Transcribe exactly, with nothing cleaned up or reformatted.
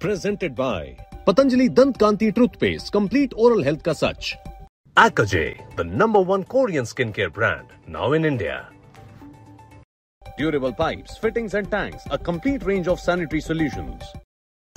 Presented by Patanjali Dant Kanti Toothpaste, complete oral health ka sach. Acajay, the number one Korean skincare brand, now in India. Durable pipes, fittings and tanks, a complete range of sanitary solutions.